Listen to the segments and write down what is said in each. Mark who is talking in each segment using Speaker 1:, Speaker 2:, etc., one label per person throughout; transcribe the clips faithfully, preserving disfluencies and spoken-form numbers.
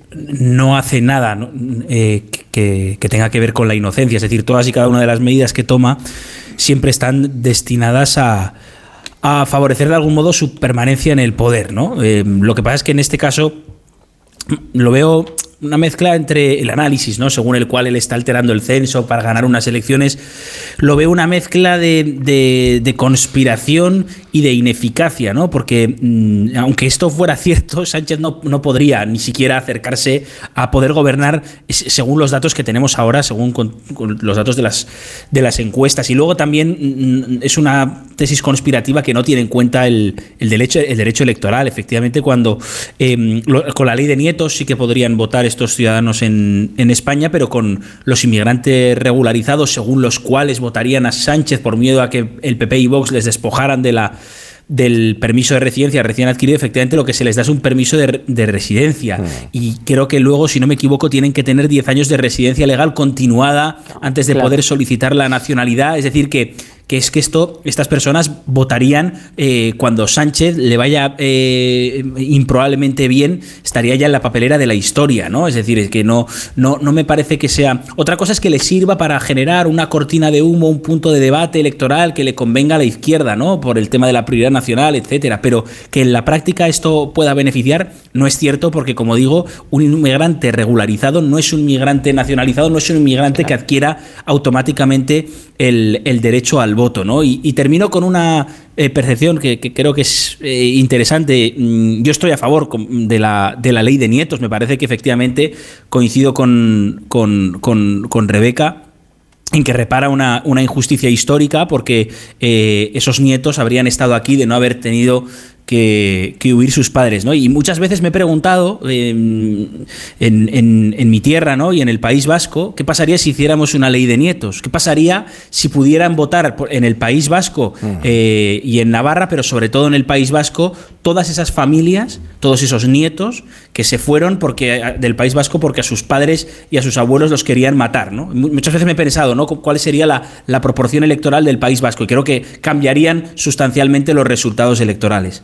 Speaker 1: no hace nada ¿no? eh, que, que tenga que ver con la inocencia. Es decir, todas y cada una de las medidas que toma siempre están destinadas a, a favorecer de algún modo su permanencia en el poder, ¿no? Eh, lo que pasa es que en este caso lo veo una mezcla entre el análisis, ¿no? Según el cual él está alterando el censo para ganar unas elecciones, lo veo una mezcla de, de, de conspiración y de ineficacia, ¿no? Porque mmm, aunque esto fuera cierto, Sánchez no, no podría ni siquiera acercarse a poder gobernar según los datos que tenemos ahora, según con, con los datos de las, de las encuestas. Y luego también mmm, es una tesis conspirativa que no tiene en cuenta el, el, derecho, el derecho electoral. Efectivamente, cuando eh, lo, con la ley de nietos sí que podrían votar estos ciudadanos en, en España, pero con los inmigrantes regularizados, según los cuales votarían a Sánchez por miedo a que el P P y Vox les despojaran de la del permiso de residencia recién adquirido, efectivamente lo que se les da es un permiso de, de residencia. Mm. Y creo que luego, si no me equivoco, tienen que tener diez años de residencia legal continuada antes de claro. poder solicitar la nacionalidad. Es decir, que que es que esto, estas personas votarían eh, cuando Sánchez le vaya eh, improbablemente bien, estaría ya en la papelera de la historia, ¿no? Es decir, es que no, no, no me parece que sea... Otra cosa es que le sirva para generar una cortina de humo, un punto de debate electoral que le convenga a la izquierda, ¿no? Por el tema de la prioridad nacional, etcétera. Pero que en la práctica esto pueda beneficiar no es cierto, porque, como digo, un inmigrante regularizado no es un inmigrante nacionalizado, no es un inmigrante que adquiera automáticamente el, el derecho al voto, ¿no? Y, y termino con una eh, percepción que, que creo que es eh, interesante. Yo estoy a favor de la, de la ley de nietos. Me parece que efectivamente coincido con, con, con, con Rebeca en que repara una, una injusticia histórica, porque eh, esos nietos habrían estado aquí de no haber tenido que, que huir sus padres, ¿no? Y muchas veces me he preguntado eh, en, en, en mi tierra, ¿no? Y en el País Vasco, ¿qué pasaría si hiciéramos una ley de nietos? ¿Qué pasaría si pudieran votar en el País Vasco eh, y en Navarra, pero sobre todo en el País Vasco, todas esas familias, todos esos nietos que se fueron porque, del País Vasco porque a sus padres y a sus abuelos los querían matar, ¿no? Muchas veces me he pensado, ¿no? ¿Cuál sería la, la proporción electoral del País Vasco? Y creo que cambiarían sustancialmente los resultados electorales.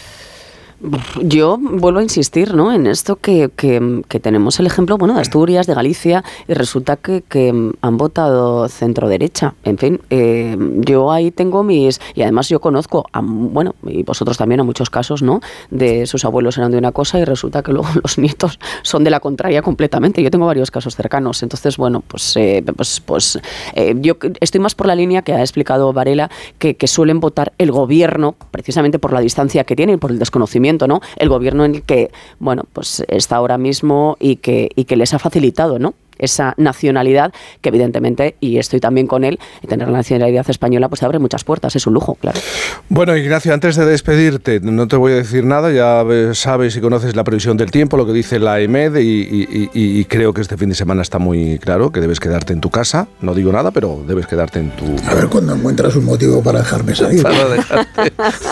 Speaker 2: Yo vuelvo a insistir, ¿no? En esto que, que, que tenemos el ejemplo, bueno, de Asturias, de Galicia, y resulta que, que han votado centro-derecha. En fin, eh, yo ahí tengo mis... Y además yo conozco, a, bueno, y vosotros también, a muchos casos, ¿no? De sus abuelos eran de una cosa y resulta que luego los nietos son de la contraria completamente. Yo tengo varios casos cercanos. Entonces, bueno, pues, eh, pues, pues eh, yo estoy más por la línea que ha explicado Varela, que, que suelen votar el gobierno, precisamente por la distancia que tienen, por el desconocimiento, ¿no? El gobierno en el que, bueno, pues está ahora mismo y que, y que les ha facilitado, ¿no? Esa nacionalidad que evidentemente, y estoy también con él, tener la nacionalidad española pues abre muchas puertas, es un lujo, claro.
Speaker 3: Bueno, Ignacio, antes de despedirte, no te voy a decir nada, ya sabes y conoces la previsión del tiempo, lo que dice la E M E D, y, y, y creo que este fin de semana está muy claro, que debes quedarte en tu casa, no digo nada, pero debes quedarte en tu...
Speaker 4: A ver cuándo encuentras un motivo para dejarme salir.
Speaker 3: Para dejarte.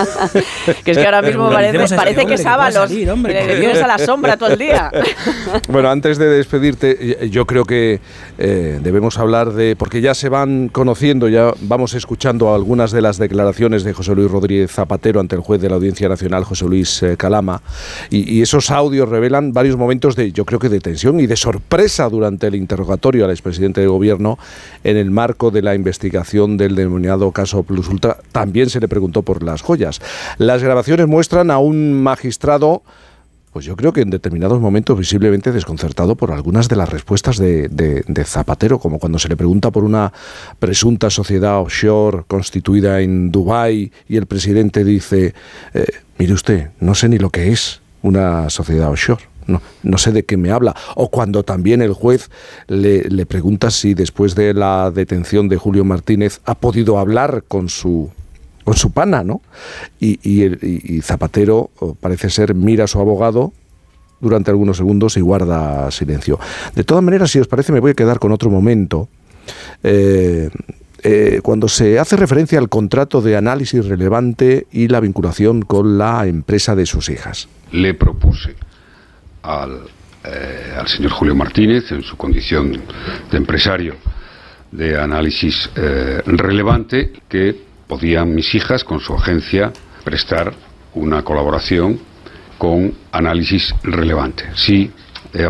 Speaker 2: Que es que ahora mismo parece, parece que es Ábalos, que vives a la sombra todo el día.
Speaker 3: Bueno, antes de despedirte, yo creo Creo que eh, debemos hablar de, porque ya se van conociendo, ya vamos escuchando algunas de las declaraciones de José Luis Rodríguez Zapatero ante el juez de la Audiencia Nacional, José Luis eh, Calama, y, y esos audios revelan varios momentos de, yo creo que de tensión y de sorpresa durante el interrogatorio al expresidente de gobierno en el marco de la investigación del denominado caso Plus Ultra. También se le preguntó por las joyas. Las grabaciones muestran a un magistrado, pues yo creo que en determinados momentos visiblemente desconcertado por algunas de las respuestas de, de, de Zapatero, como cuando se le pregunta por una presunta sociedad offshore constituida en Dubái y el presidente dice, eh, mire usted, no sé ni lo que es una sociedad offshore. No, no sé de qué me habla. O cuando también el juez le, le pregunta si después de la detención de Julio Martínez ha podido hablar con su... con su pana, ¿no? Y, y, y Zapatero parece ser mira a su abogado durante algunos segundos y guarda silencio. De todas maneras, si os parece, me voy a quedar con otro momento. Eh, eh, cuando se hace referencia al contrato de análisis relevante y la vinculación con la empresa de sus hijas.
Speaker 5: Le propuse al, eh, al señor Julio Martínez, en su condición de empresario de análisis eh, relevante, que podían mis hijas, con su agencia, prestar una colaboración con análisis relevante. Sí, he